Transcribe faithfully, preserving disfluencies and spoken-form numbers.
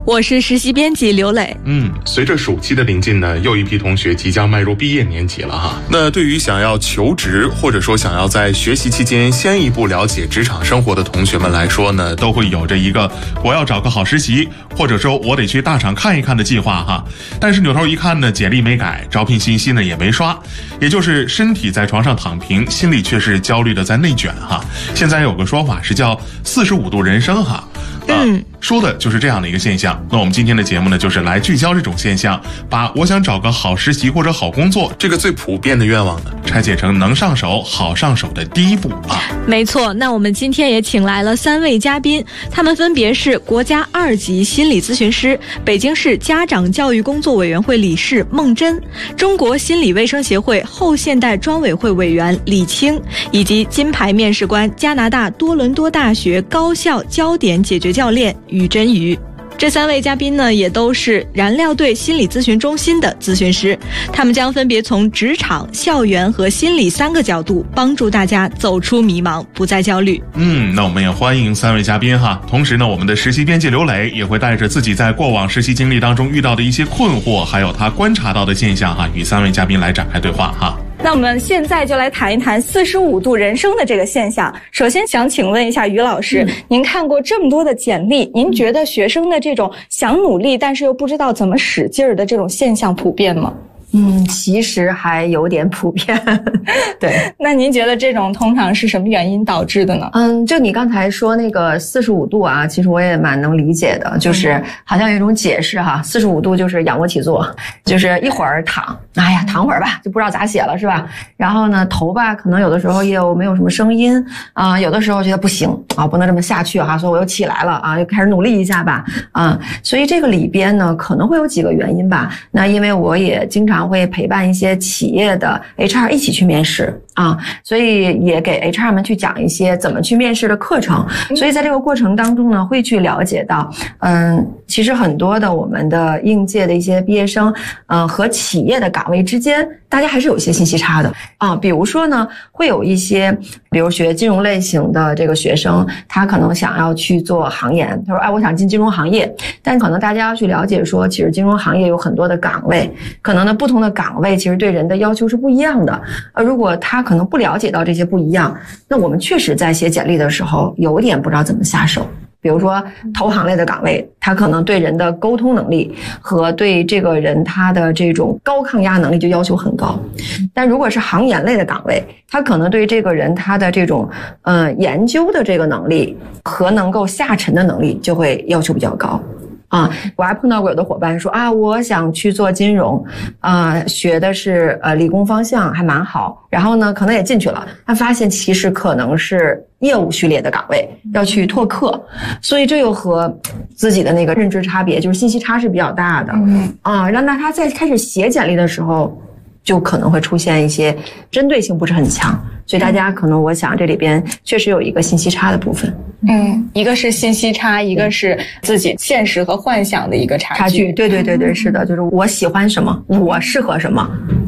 我是实习编辑刘磊。 嗯，随着暑期的临近呢，又一批同学即将迈入毕业年级了哈。那对于想要求职，或者说想要在学习期间先一步了解职场生活的同学们来说呢，都会有着一个我要找个好实习，或者说我得去大厂看一看的计划哈。但是扭头一看呢，简历没改，招聘信息呢也没刷，也就是身体在床上躺平，心里却是焦虑的在内卷哈。现在有个说法是叫四十五度人生哈。嗯、啊，说的就是这样的一个现象。那我们今天的节目呢，就是来聚焦这种现象，把我想找个好实习或者好工作这个最普遍的愿望呢，拆解成能上手、好上手的第一步啊。 没错，那我们今天也请来了三位嘉宾，他们分别是国家二级心理咨询师、北京市家长教育工作委员会理事孟真、中国心理卫生协会后现代专委会委员李青，以及金牌面试官加拿大多伦多大学高校焦点解决教练于真瑜。这三位嘉宾呢，也都是燃料队心理咨询中心的咨询师，他们将分别从职场、校园和心理三个角度，帮助大家走出迷茫，不再焦虑。 嗯，那我们也欢迎三位嘉宾哈。同时呢，我们的实习编辑刘磊也会带着自己在过往实习经历当中遇到的一些困惑，还有他观察到的现象哈，与三位嘉宾来展开对话哈。 那我们现在就来谈一谈四十五度人生的这个现象。首先想请问一下于老师、嗯、您看过这么多的简历，您觉得学生的这种想努力但是又不知道怎么使劲儿的这种现象普遍吗？ 嗯，其实还有点普遍。对， 那您觉得这种通常是什么原因导致的呢？ 嗯，就你刚才说那个四十五度啊，其实我也蛮能理解的，就是好像有一种解释哈，四十五度就是仰卧起坐，就是一会儿躺，哎呀，躺会儿吧，就不知道咋写了是吧？然后呢，头吧，可能有的时候又没有什么声音啊、呃，有的时候觉得不行啊，不能这么下去哈，所以我又起来了啊，又开始努力一下吧啊，所以这个里边呢，可能会有几个原因吧。那因为我也经常会陪伴一些企业的 H R 一起去面试啊，所以也给 H R 们去讲一些怎么去面试的课程。所以在这个过程当中呢，会去了解到，嗯，其实很多的我们的应届的一些毕业生，嗯，和企业的岗位之间，大家还是有一些信息差的啊。比如说呢，会有一些，比如学金融类型的这个学生，他可能想要去做行研，他说，哎，我想进金融行业，但可能大家要去了解说，其实金融行业有很多的岗位，可能呢不同的岗位其实对人的要求是不一样的。而如果他可能不了解到这些不一样，那我们确实在写简历的时候有点不知道怎么下手。比如说投行类的岗位，他可能对人的沟通能力和对这个人他的这种高抗压能力就要求很高。但如果是行研类的岗位，他可能对这个人他的这种呃研究的这个能力和能够下沉的能力就会要求比较高。啊，我还碰到过有的伙伴说啊，我想去做金融，啊，学的是呃理工方向，还蛮好。然后呢，可能也进去了，他发现其实可能是业务序列的岗位，要去拓客，所以这又和自己的那个认知差别，就是信息差是比较大的。嗯啊，让那他在开始写简历的时候，就可能会出现一些针对性不是很强，所以大家可能我想这里边确实有一个信息差的部分。 嗯，一个是信息差，一个是自己现实和幻想的一个差距。 差距，对对对对，是的，就是我喜欢什么，我适合什么，